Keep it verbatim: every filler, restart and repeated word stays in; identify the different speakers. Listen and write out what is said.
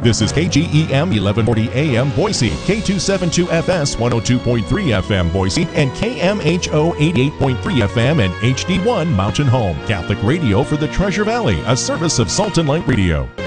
Speaker 1: This is K G E M eleven forty A M Boise, K two seventy-two F S one oh two point three F M Boise, and K M H O eighty-eight point three F M and H D one Mountain Home. Catholic radio for the Treasure Valley, a service of Salt and Light Radio.